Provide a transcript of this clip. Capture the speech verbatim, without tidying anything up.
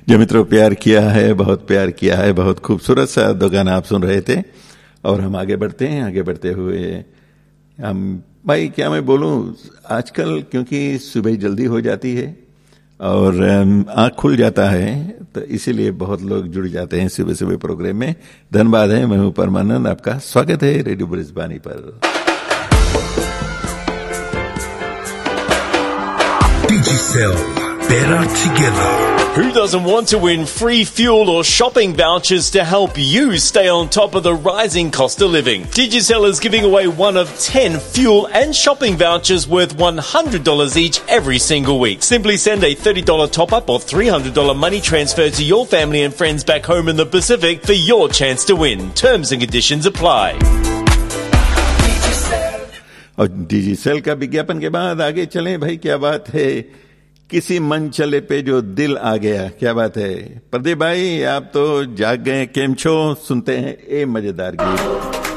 जो मित्रों प्यार किया है, बहुत प्यार किया है, बहुत खूबसूरत सा दो गाना आप सुन रहे थे और हम आगे बढ़ते हैं। आगे बढ़ते हुए हम भाई क्या मैं बोलूं, आजकल क्योंकि सुबह जल्दी हो जाती है और आंख खुल जाता है तो इसीलिए बहुत लोग जुड़ जाते हैं सुबह सुबह प्रोग्राम में। धन्यवाद है, मैं हूं परमानंद, आपका स्वागत है रेडियो ब्रिजबानी पर। Digicel, better together. Who doesn't want to win free fuel or shopping vouchers to help you stay on top of the rising cost of living? Digicel is giving away one of ten fuel and shopping vouchers worth one hundred dollars each every single week. Simply send a thirty dollars top-up or three hundred dollars money transfer to your family and friends back home in the Pacific for your chance to win. Terms and conditions apply. और डिजिसेल का विज्ञापन के बाद आगे चलें भाई। क्या बात है, किसी मन चले पे जो दिल आ गया, क्या बात है प्रदीप भाई, आप तो जाग गए, केम छो, सुनते हैं ए मजेदार गीत।